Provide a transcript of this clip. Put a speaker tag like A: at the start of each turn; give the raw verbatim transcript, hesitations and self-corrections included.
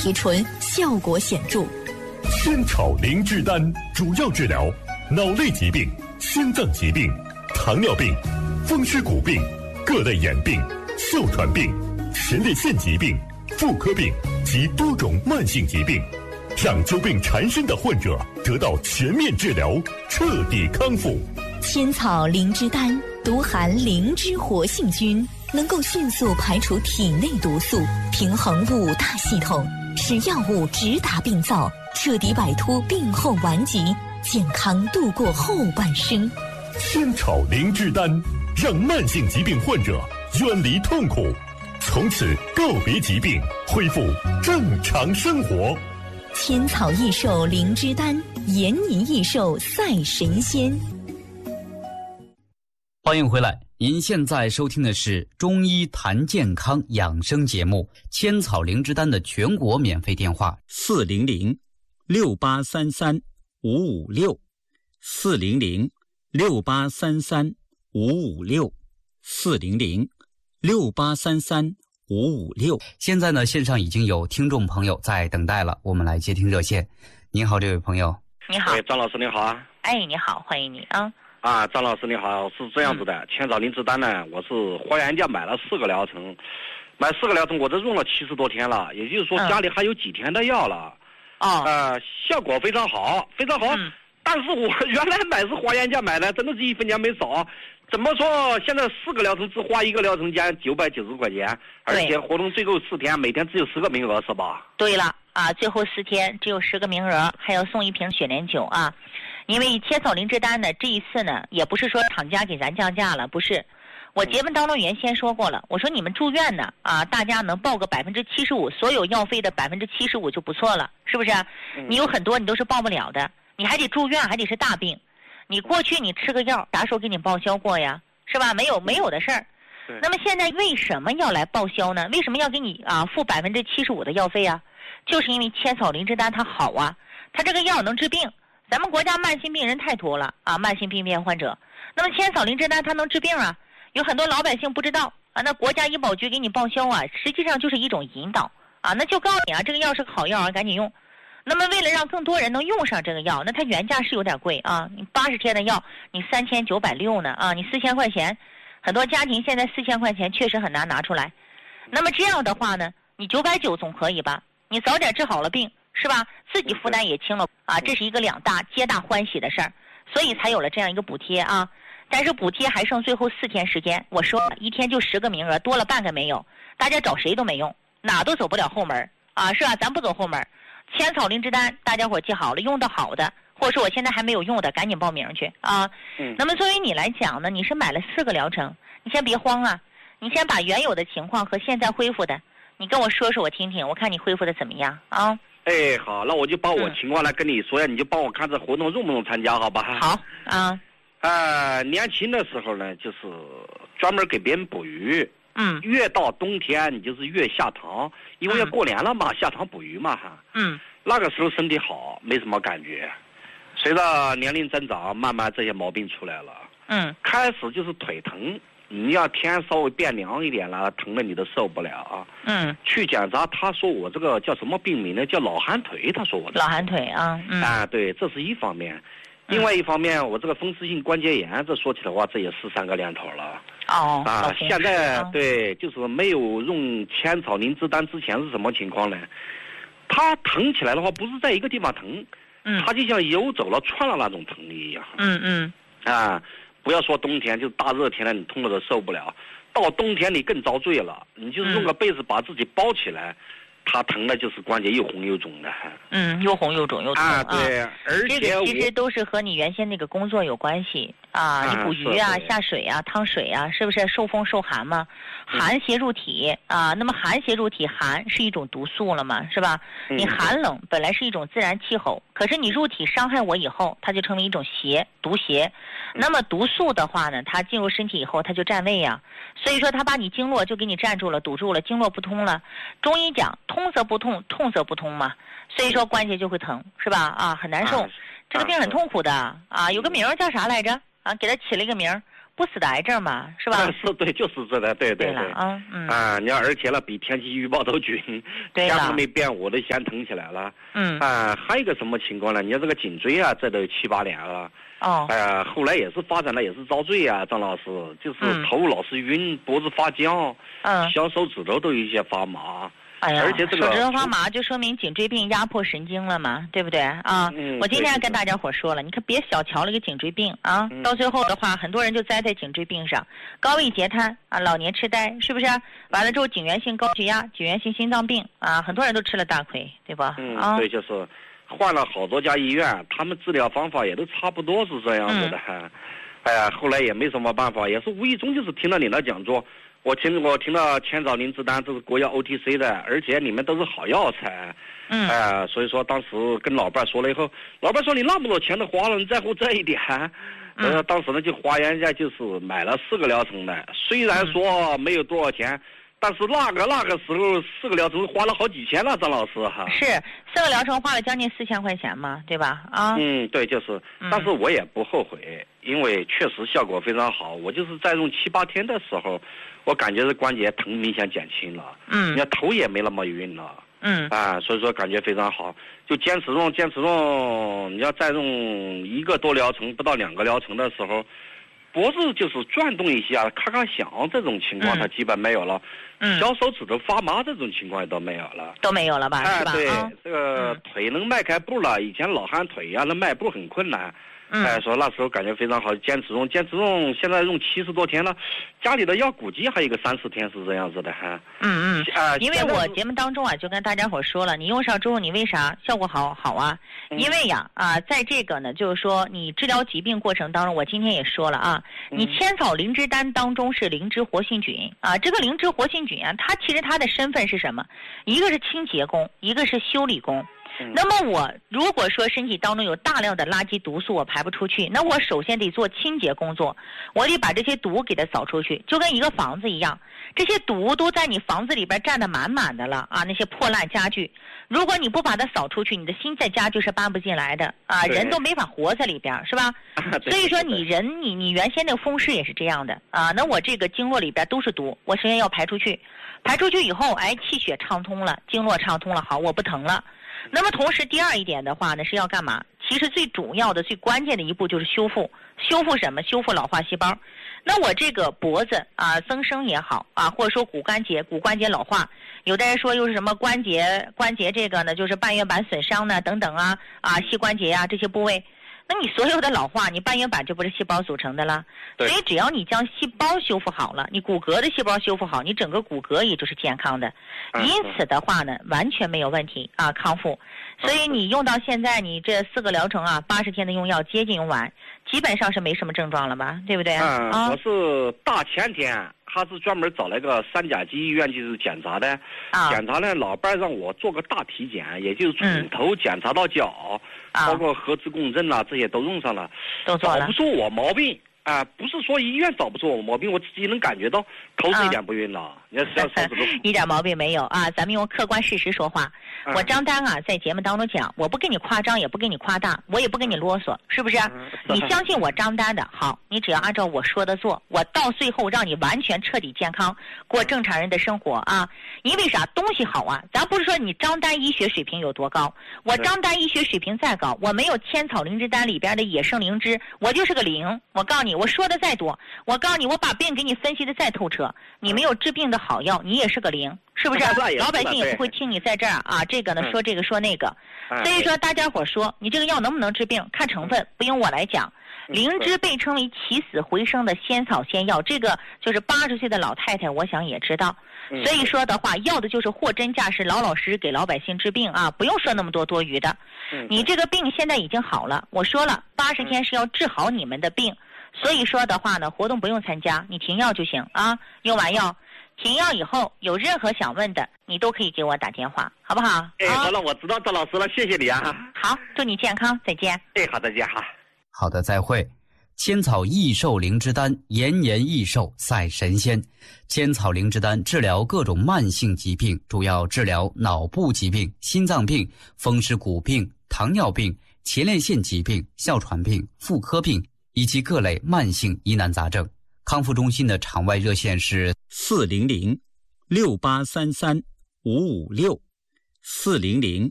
A: 提醇，效果显著。
B: 仙草灵芝丹主要治疗脑类疾病、心脏疾病、糖尿病、风湿骨病、各类眼病、哮喘病、前列腺疾病、妇科病及多种慢性疾病，让久病缠身的患者得到全面治疗，彻底康复。
A: 仙草灵芝丹独含灵芝活性菌，能够迅速排除体内毒素，平衡五大系统，使药物直达病灶，彻底摆脱病后顽疾，健康度过后半生。
B: 仙草灵芝丹让慢性疾病患者远离痛苦，从此告别疾病，恢复正常生活。
A: 千草益寿灵芝丹，延年益寿赛神仙。
C: 欢迎回来，您现在收听的是中医谈健康养生节目《千草灵芝丹》的全国免费电话
D: 四零零六八三三五五六四零零六八三三五五六四零零六八三三五五六。
C: 现在呢，线上已经有听众朋友在等待了，我们来接听热线。您好，这位朋友。
E: 你好，
F: 张老师你好啊。
E: 哎，你好，欢迎你啊。
F: 啊，张老师你好，是这样子的，千草灵芝丹呢，我是花园家买了四个疗程，买四个疗程，我这用了七十多天了，也就是说家里还有几天的药了。
E: 哦、
F: 嗯。呃，效果非常好，非常好。嗯。但是我原来买是花园家买的，真的是一分钱没少。怎么说？现在四个疗程只花一个疗程间九百九十块钱，而且活动最后四天，每天只有十个名额，是吧？
E: 对了啊，最后四天只有十个名额，还要送一瓶雪莲酒啊。因为千草灵芝丹呢，这一次呢，也不是说厂家给咱降价了，不是。我节目当中原先说过了，我说你们住院呢啊，大家能报个百分之七十五，所有药费的百分之七十五就不错了，是不是？你有很多你都是报不了的，你还得住院，还得是大病。你过去你吃个药，啥时候给你报销过呀？是吧？没有没有的事儿。那么现在为什么要来报销呢？为什么要给你啊付百分之七十五的药费啊？就是因为千草灵芝丹它好啊，它这个药能治病。咱们国家慢性病人太多了啊，慢性病变患者。那么千草灵芝丹它能治病啊，有很多老百姓不知道啊。那国家医保局给你报销啊，实际上就是一种引导啊，那就告诉你啊，这个药是个好药啊，赶紧用。那么为了让更多人能用上这个药，那它原价是有点贵啊，你八十天的药你三千九百六呢啊，你四千块钱，很多家庭现在四千块钱确实很难拿出来。那么这样的话呢，你九百九总可以吧？你早点治好了病。是吧？自己负担也轻了啊，这是一个两大皆大欢喜的事儿，所以才有了这样一个补贴啊。但是补贴还剩最后四天时间，我说了一天就十个名额，多了半个没有，大家找谁都没用，哪都走不了后门啊，是吧？咱不走后门。千草灵芝丹，大家伙记好了，用的好的，或者说我现在还没有用的，赶紧报名去啊。嗯。那么作为你来讲呢，你是买了四个疗程，你先别慌啊，你先把原有的情况和现在恢复的，你跟我说说我听听，我看你恢复的怎么样啊？
F: 哎，好，那我就把我情况来跟你说呀，嗯、你就帮我看这活动用不用参加，好吧？
E: 好啊。
F: 呃，年轻的时候呢，就是专门给别人捕鱼。
E: 嗯。
F: 越到冬天，你就是越下塘，因为要过年了嘛，嗯、下塘捕鱼嘛哈。
E: 嗯。
F: 那个时候身体好，没什么感觉。随着年龄增长，慢慢这些毛病出来了。
E: 嗯。
F: 开始就是腿疼。你要天稍微变凉一点了，疼的你都受不了啊。
E: 嗯。
F: 去检查，他说我这个叫什么病名呢？叫老寒腿。他说我
E: 老寒腿啊。嗯。
F: 啊，对，这是一方面。另外一方面，我这个风湿性关节炎，这说起来的话，这也是三个年头了。
E: 哦。
F: 啊，现在、啊、对，就是没有用千草灵芝丹之前是什么情况呢？它疼起来的话，不是在一个地方疼，
E: 嗯，
F: 它就像游走了、窜了那种疼一样。
E: 嗯嗯。
F: 啊。不要说冬天，就是大热天了，你痛的都受不了。到冬天你更遭罪了，你就是用个被子把自己包起来，它疼的就是关节又红又肿的。
E: 嗯，又红又肿又痛
F: 啊。对，而且
E: 这个其实都是和你原先那个工作有关系啊。你捕鱼啊、下水啊、趟水啊，是不是受风受寒嘛？寒邪入体啊，那么寒邪入体，寒是一种毒素了嘛，是吧？你寒冷本来是一种自然气候，可是你入体伤害我以后，它就成为一种邪，毒邪。那么毒素的话呢，它进入身体以后，它就占位呀、啊，所以说它把你经络就给你占住了，堵住了，经络不通了。中医讲通则不痛，痛则不通嘛，所以说关节就会疼，是吧？啊，很难受，这个病很痛苦的啊。有个名叫啥来着？啊，给它起了一个名， 不死的癌症嘛，是吧？
F: 是，对，就是这的，对对对。
E: 啊，嗯。
F: 啊，你要而且呢，比天气预报都准，天还没变，我都先疼起来了。
E: 嗯。
F: 啊，还有一个什么情况呢？你看这个颈椎啊，这都有七八年了。
E: 哦。
F: 哎呀，后来也是发展了，也是遭罪啊，张老师，就是头老是晕，脖子发僵，
E: 嗯，
F: 小手指头都有一些发麻。
E: 哎呀，
F: 而且这个
E: 手指头发麻就说明颈椎病压迫神经了嘛，对不对啊？
F: 嗯，
E: 我今天跟大家伙说了，你可别小瞧了一个颈椎病啊，嗯、到最后的话，很多人就栽在颈椎病上，高位截瘫啊，老年痴呆，是不是？完了之后，颈源性高血压、颈源性心脏病啊，很多人都吃了大亏，对吧？
F: 嗯，
E: 啊，
F: 对，就是换了好多家医院，他们治疗方法也都差不多是这样子的。嗯、哎呀，后来也没什么办法，也是无意中就是听了你的讲座。我听我听到千草灵芝丹，这是国药 O T C 的，而且里面都是好药材。
E: 嗯。
F: 哎、呃，所以说当时跟老伴说了以后，老伴说你那么多钱都花了，你在乎这一点？呃，
E: 嗯、
F: 当时呢就花人家就是买了四个疗程的，虽然说没有多少钱。嗯，但是那个那个时候四个疗程花了好几千了，张老师哈。
E: 是四个疗程花了将近四千块钱嘛，对吧？啊。
F: 嗯，对，就是，但是我也不后悔，因为确实效果非常好。我就是在用七八天的时候，我感觉这关节疼明显减轻了。
E: 嗯。
F: 你看头也没那么晕了。
E: 嗯。
F: 啊，所以说感觉非常好，就坚持用，坚持用。你要再用一个多疗程，不到两个疗程的时候。脖子就是转动一下，咔咔响，这种情况它基本没有了。
E: 嗯，
F: 小手指头发麻这种情况也都没有了，
E: 都没有了吧？
F: 哎，
E: 是吧？
F: 对，
E: 啊、
F: 这个腿能迈开步了，以前老喊腿呀、啊，那迈步很困难。
E: 嗯，
F: 哎，说那时候感觉非常好，坚持用，坚持用，现在用七十多天了，家里的药估计还有一个三四天是这样子的哈。
E: 嗯嗯，
F: 啊、呃，
E: 因为我节目当中啊，就跟大家伙说了，你用上之后，你为啥效果好好啊？
F: 嗯、
E: 因为呀啊，在这个呢，就是说你治疗疾病过程当中，我今天也说了啊，你千草灵芝丹当中是灵芝活性菌啊，这个灵芝活性菌啊，它其实它的身份是什么？一个是清洁工，一个是修理工。那么我如果说身体当中有大量的垃圾毒素我排不出去，那我首先得做清洁工作，我得把这些毒给它扫出去，就跟一个房子一样，这些毒都在你房子里边占得满满的了啊，那些破烂家具，如果你不把它扫出去，你的新在家具是搬不进来的啊，人都没法活在里边，是吧？所以说你人你你原先那个风湿也是这样的啊，那我这个经络里边都是毒，我首先要排出去，排出去以后，哎，气血畅通了，经络畅通了，好，我不疼了。那么同时第二一点的话呢，是要干嘛？其实最主要的最关键的一步就是修复，修复什么？修复老化细胞。那我这个脖子啊增生也好啊，或者说骨关节骨关节老化，有的人说又是什么关节关节这个呢，就是半月板损伤呢等等啊啊膝关节啊这些部位。那你所有的老化，你半月板这不是细胞组成的了？所以只要你将细胞修复好了，你骨骼的细胞修复好，你整个骨骼也就是健康的。因此的话呢，完全没有问题啊，康复。所以你用到现在，你这四个疗程啊，八十天的用药接近用完，基本上是没什么症状了吧？对不对？
F: 嗯，
E: 啊、
F: 我是大前天。他是专门找了个三甲级医院就是检查的，
E: 啊、
F: 检查呢，老伴让我做个大体检，也就是从头检查到脚，
E: 嗯、
F: 包括核磁共振呐、啊，这些都用上了，
E: 都做了，
F: 找不出我毛病啊、呃，不是说医院找不出我毛病，我自己能感觉到头是一点不晕了，啊、你看手指头
E: 一点毛病没有啊，咱们用客观事实说话。
F: 嗯、
E: 我张丹啊，在节目当中讲，我不跟你夸张，也不跟你夸大，我也不跟你啰嗦，是不是？
F: 嗯、
E: 你相信我张丹的好，你只要按照我说的做，我到最后让你完全彻底健康，过正常人的生活啊！因为啥？东西好啊，咱不是说你张丹医学水平有多高，我张丹医学水平再高，我没有千草灵芝丹里边的野生灵芝，我就是个零。我告诉你，我说的再多，我告诉你，我把病给你分析的再透彻，你没有治病的好药，你也是个零。是不是？老百姓也不会听你在这儿啊，这个呢说这个说那个，所以说大家伙说你这个药能不能治病，看成分，不用我来讲。灵芝被称为起死回生的仙草仙药，这个就是八十岁的老太太，我想也知道。所以说的话，要的就是货真价实，老老实实给老百姓治病啊，不用说那么多多余的。你这个病现在已经好了，我说了，八十天是要治好你们的病，所以说的话呢，活动不用参加，你停药就行啊，用完药。停药以后有任何想问的，你都可以给我打电话，好不好？
F: 哎，好了，我知道张老师了，谢谢你啊。
E: 好，祝你健康，再见。
F: 哎，好，再见哈。
C: 好的，再会。千草益寿灵芝丹，延年益寿赛神仙。千草灵芝丹治疗各种慢性疾病，主要治疗脑部疾病、心脏病、风湿骨病、糖尿病、前列腺疾病、哮喘病、妇科病以及各类慢性疑难杂症。 康复中心的场外热线是
D: 四零零六八三三五五六四零零